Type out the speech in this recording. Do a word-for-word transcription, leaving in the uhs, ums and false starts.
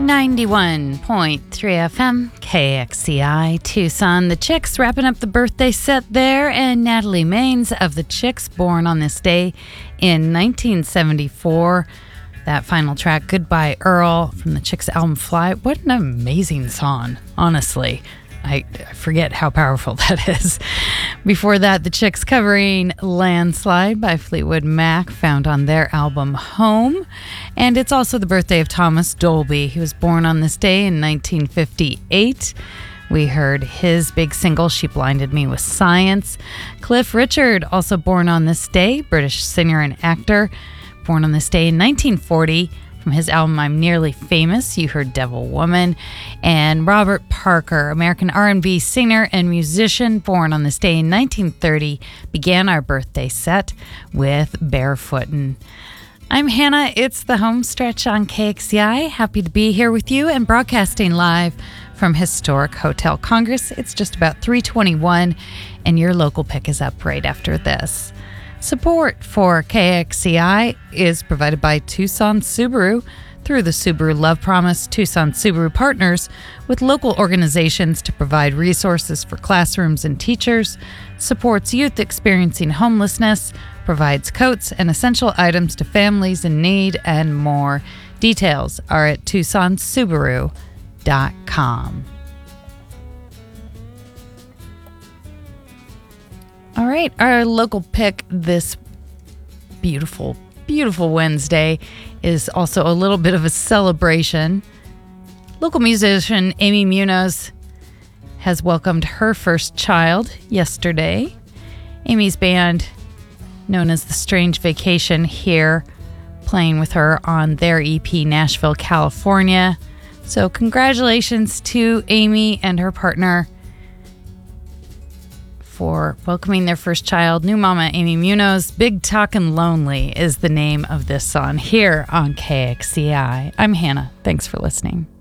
ninety-one point three F M, K X C I, Tucson. The Chicks wrapping up the birthday set there, and Natalie Maines of the Chicks, born on this day in nineteen seventy-four. That final track, Goodbye Earl, from the Chicks album Fly. What an amazing song, honestly. I, I forget how powerful that is. Before that, the Chicks covering Landslide by Fleetwood Mac, found on their album Home. And it's also the birthday of Thomas Dolby. He was born on this day in nineteen fifty-eight. We heard his big single, She Blinded Me with Science. Cliff Richard, also born on this day, British singer and actor, born on this day in nineteen forty. From his album I'm Nearly Famous, you heard Devil Woman. And Robert Parker, American R and B singer and musician, born on this day in nineteen thirty, began our birthday set with Barefootin'. I'm Hannah. It's the home stretch on K X C I. Happy to be here with you and broadcasting live from historic Hotel Congress. It's just about three twenty-one, and your local pick is up right after this. Support for K X C I is provided by Tucson Subaru. Through the Subaru Love Promise, Tucson Subaru partners with local organizations to provide resources for classrooms and teachers, supports youth experiencing homelessness, provides coats and essential items to families in need, and more. Details are at tucson subaru dot com. All right, our local pick this beautiful, beautiful Wednesday is also a little bit of a celebration. Local musician Amy Munoz has welcomed her first child yesterday. Amy's band, known as The Strange Vacation, here playing with her on their E P Nashville, California. So congratulations to Amy and her partner for welcoming their first child. New mama Amy Munoz. Big Talkin' Lonely is the name of this song here on K X C I. I'm Hannah. Thanks for listening.